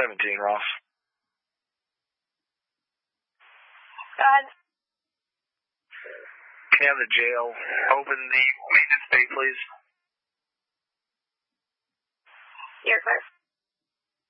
17, Ross. Go ahead. Can you have the jail open the maintenance bay, please? You're clear.